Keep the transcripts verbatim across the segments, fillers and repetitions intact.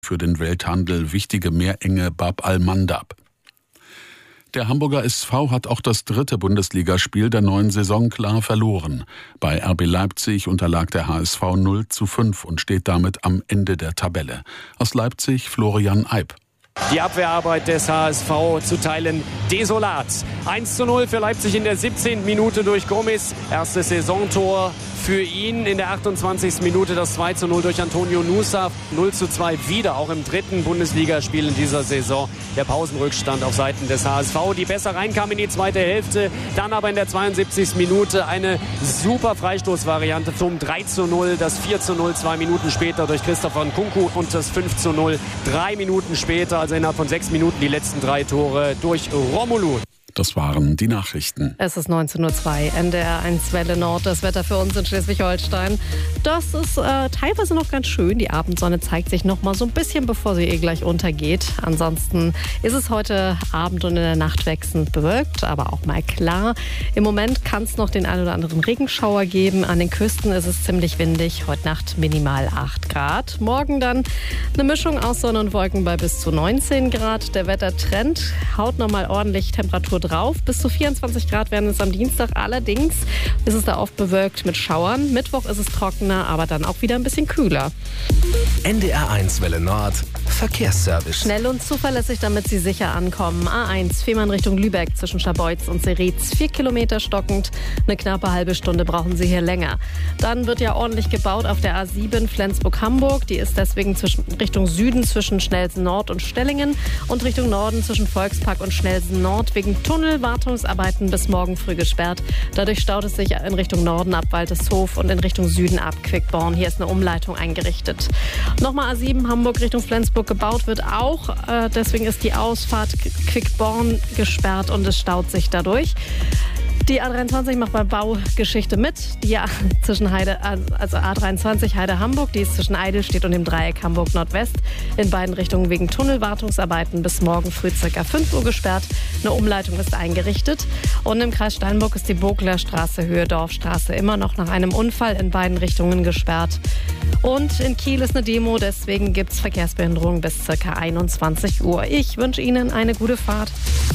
für den Welthandel wichtige Meerenge Bab al-Mandab. Der Hamburger S V hat auch das dritte Bundesligaspiel der neuen Saison klar verloren. Bei R B Leipzig unterlag der H S V null zu fünf und steht damit am Ende der Tabelle. Aus Leipzig Florian Eib. Die Abwehrarbeit des H S V zu Teilen desolat. eins zu null für Leipzig in der siebzehnten Minute durch Gomis. Erstes Saisontor für ihn. In der achtundzwanzigsten Minute das zwei zu null durch Antonio Nusa. null zu zwei wieder, auch im dritten Bundesligaspiel in dieser Saison. Der Pausenrückstand auf Seiten des H S V, die besser reinkam in die zweite Hälfte. Dann aber in der zweiundsiebzigsten Minute eine super Freistoßvariante zum drei zu null. Das vier zu null zwei Minuten später durch Christopher Nkunku und das fünf zu null drei Minuten später. Also innerhalb von sechs Minuten die letzten drei Tore durch Romelu. Das waren die Nachrichten. Es ist neunzehn Uhr zwei, N D R eins Welle Nord, das Wetter für uns in Schleswig-Holstein. Das ist äh, teilweise noch ganz schön. Die Abendsonne zeigt sich noch mal so ein bisschen, bevor sie eh gleich untergeht. Ansonsten ist es heute Abend und in der Nacht wechselnd bewölkt, aber auch mal klar. Im Moment kann es noch den einen oder anderen Regenschauer geben. An den Küsten ist es ziemlich windig. Heute Nacht minimal acht Grad. Morgen dann eine Mischung aus Sonne und Wolken bei bis zu neunzehn Grad. Der Wettertrend haut noch mal ordentlich Temperatur drauf. Bis zu vierundzwanzig Grad werden es am Dienstag. Allerdings ist es da oft bewölkt mit Schauern. Mittwoch ist es trockener, aber dann auch wieder ein bisschen kühler. N D R eins Welle Nord Verkehrsservice. Schnell und zuverlässig, damit Sie sicher ankommen. A eins Fehmarn Richtung Lübeck zwischen Scharbeutz und Seretz. Vier Kilometer stockend. Eine knappe halbe Stunde brauchen Sie hier länger. Dann wird ja ordentlich gebaut auf der A sieben Flensburg-Hamburg. Die ist deswegen zwischen, Richtung Süden zwischen Schnellsen Nord und Stellingen und Richtung Norden zwischen Volkspark und Schnellsen Nord wegen Tunnelwartungsarbeiten bis morgen früh gesperrt. Dadurch staut es sich in Richtung Norden ab Waldeshof und in Richtung Süden ab Quickborn. Hier ist eine Umleitung eingerichtet. Nochmal A sieben Hamburg Richtung Flensburg gebaut wird auch. Äh, deswegen ist die Ausfahrt Quickborn gesperrt und es staut sich dadurch. Die A dreiundzwanzig macht bei Baugeschichte mit. Die A zwischen Heide, also A dreiundzwanzig Heide-Hamburg, die ist zwischen Eidelstedt und dem Dreieck Hamburg-Nordwest. In beiden Richtungen wegen Tunnelwartungsarbeiten bis morgen früh ca. fünf Uhr gesperrt. Eine Umleitung ist eingerichtet. Und im Kreis Steinburg ist die Bogler Straße, Höhe Dorfstraße, immer noch nach einem Unfall in beiden Richtungen gesperrt. Und in Kiel ist eine Demo, deswegen gibt es Verkehrsbehinderung bis ca. einundzwanzig Uhr. Ich wünsche Ihnen eine gute Fahrt.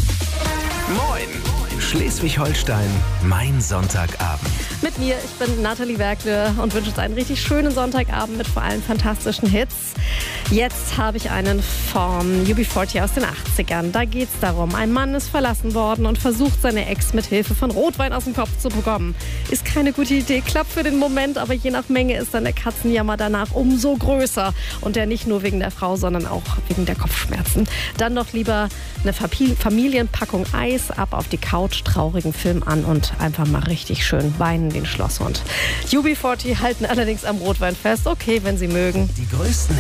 Moin! Schleswig-Holstein, mein Sonntagabend. Mit mir, ich bin Nathalie Werkle und wünsche uns einen richtig schönen Sonntagabend mit vor allem fantastischen Hits. Jetzt habe ich einen von U B vierzig aus den achtzigern. Da geht es darum, ein Mann ist verlassen worden und versucht seine Ex mit Hilfe von Rotwein aus dem Kopf zu bekommen. Ist keine gute Idee, klappt für den Moment, aber je nach Menge ist dann der Katzenjammer danach umso größer. Und der nicht nur wegen der Frau, sondern auch wegen der Kopfschmerzen. Dann doch lieber eine Familienpackung Eis, ab auf die Couch, traurigen Film an und einfach mal richtig schön weinen den Schlosshund. U B vierzig halten allerdings am Rotwein fest. Okay, wenn Sie mögen. Die größten